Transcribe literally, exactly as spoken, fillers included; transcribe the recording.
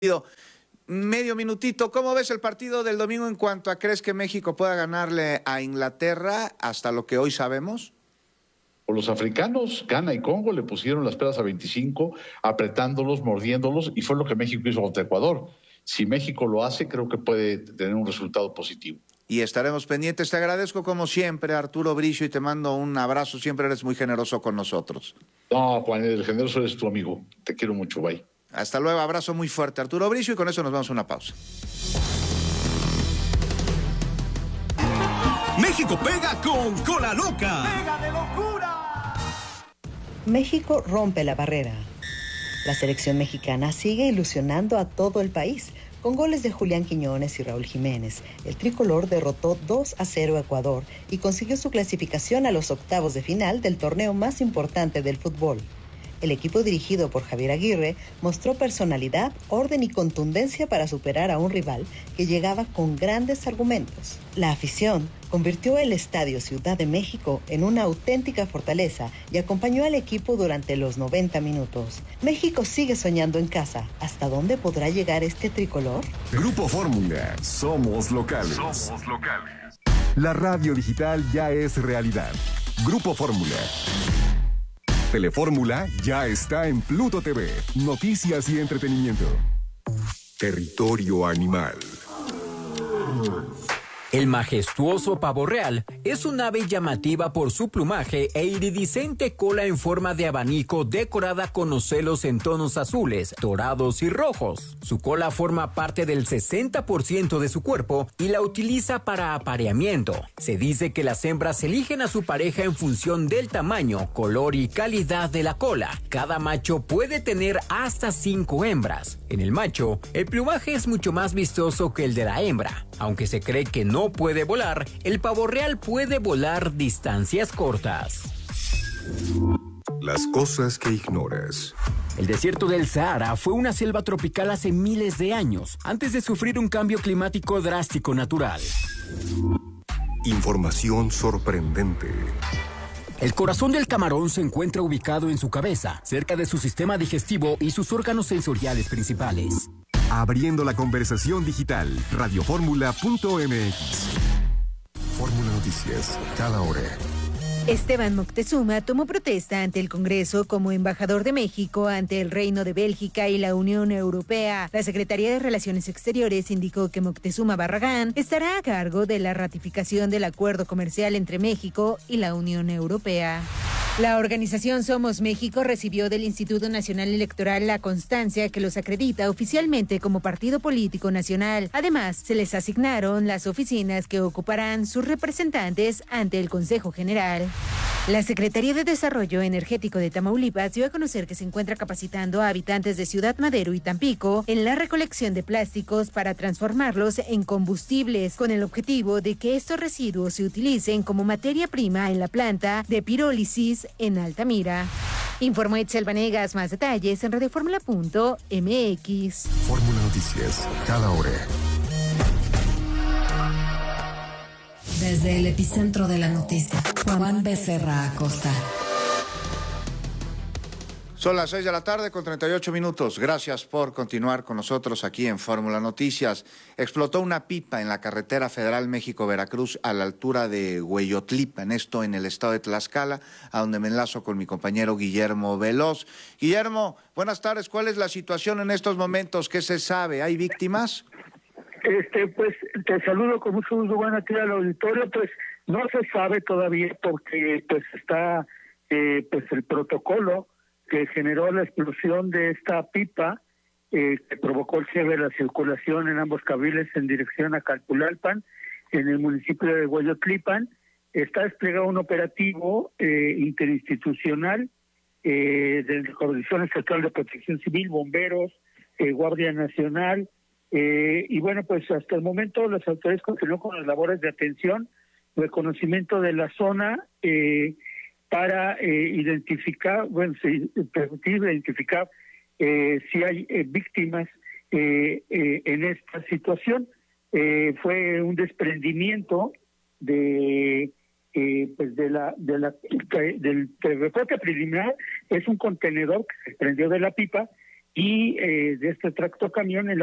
Medio minutito, ¿cómo ves el partido del domingo en cuanto a crees que México pueda ganarle a Inglaterra hasta lo que hoy sabemos? Por los africanos, Ghana y Congo le pusieron las peras a veinticinco, apretándolos, mordiéndolos, y fue lo que México hizo contra Ecuador. Si México lo hace, creo que puede tener un resultado positivo. Y estaremos pendientes. Te agradezco como siempre, Arturo Bricio, y te mando un abrazo. Siempre eres muy generoso con nosotros. No, Juan, el generoso eres tu amigo. Te quiero mucho, bye. Hasta luego, abrazo muy fuerte, Arturo Bricio, y con eso nos vamos a una pausa. México pega con Cola Loca. ¡Pega de locura! México rompe la barrera. La selección mexicana sigue ilusionando a todo el país. Con goles de Julián Quiñones y Raúl Jiménez, el tricolor derrotó dos a cero a Ecuador y consiguió su clasificación a los octavos de final del torneo más importante del fútbol. El equipo dirigido por Javier Aguirre mostró personalidad, orden y contundencia para superar a un rival que llegaba con grandes argumentos. La afición convirtió el Estadio Ciudad de México en una auténtica fortaleza y acompañó al equipo durante los noventa minutos. México sigue soñando en casa. ¿Hasta dónde podrá llegar este tricolor? Grupo Fórmula. Somos locales. Somos locales. La radio digital ya es realidad. Grupo Fórmula. Telefórmula ya está en Pluto T V. Noticias y entretenimiento. Territorio animal. El majestuoso pavo real es un ave llamativa por su plumaje e iridiscente cola en forma de abanico decorada con ocelos en tonos azules, dorados y rojos. Su cola forma parte del sesenta por ciento de su cuerpo y la utiliza para apareamiento. Se dice que las hembras eligen a su pareja en función del tamaño, color y calidad de la cola. Cada macho puede tener hasta cinco hembras. En el macho, el plumaje es mucho más vistoso que el de la hembra. Aunque se cree que no No puede volar, el pavo real puede volar distancias cortas. Las cosas que ignoras. El desierto del Sahara fue una selva tropical hace miles de años, antes de sufrir un cambio climático drástico natural. Información sorprendente. El corazón del camarón se encuentra ubicado en su cabeza, cerca de su sistema digestivo y sus órganos sensoriales principales. Abriendo la conversación digital, radioformula punto m x. Fórmula Noticias, cada hora. Esteban Moctezuma tomó protesta ante el Congreso como embajador de México ante el Reino de Bélgica y la Unión Europea. La Secretaría de Relaciones Exteriores indicó que Moctezuma Barragán estará a cargo de la ratificación del acuerdo comercial entre México y la Unión Europea. La organización Somos México recibió del Instituto Nacional Electoral la constancia que los acredita oficialmente como partido político nacional. Además, se les asignaron las oficinas que ocuparán sus representantes ante el Consejo General. La Secretaría de Desarrollo Energético de Tamaulipas dio a conocer que se encuentra capacitando a habitantes de Ciudad Madero y Tampico en la recolección de plásticos para transformarlos en combustibles, con el objetivo de que estos residuos se utilicen como materia prima en la planta de pirólisis en Altamira. Informó Itzel Vanegas. Más detalles en radioformula punto m x. Fórmula Noticias, cada hora. Desde el epicentro de la noticia, Juan Becerra Acosta. Son las seis de la tarde con treinta y ocho minutos. Gracias por continuar con nosotros aquí en Fórmula Noticias. Explotó una pipa en la carretera federal México-Veracruz a la altura de Hueyotlipan, esto en el estado de Tlaxcala, a donde me enlazo con mi compañero Guillermo Veloz. Guillermo, buenas tardes. ¿Cuál es la situación en estos momentos? ¿Qué se sabe? ¿Hay víctimas? Este, pues te saludo con mucho gusto, buena aquí al auditorio. Pues no se sabe todavía porque pues está eh, pues el protocolo que generó la explosión de esta pipa eh, que provocó el cierre de la circulación en ambos carriles en dirección a Calpulalpan, en el municipio de Hueyotlipan. Está desplegado un operativo eh, interinstitucional eh, de la Coordinación Estatal de Protección Civil, bomberos, eh, Guardia Nacional. Eh, y bueno, pues hasta el momento las autoridades continúan con las labores de atención, reconocimiento de la zona eh, para eh, identificar, bueno, sí, permitir identificar eh, si hay eh, víctimas eh, eh, en esta situación. Eh, fue un desprendimiento de eh, pues de la de la del, del reporte preliminar. Es un contenedor que se prendió de la pipa y eh, de este tractocamión en la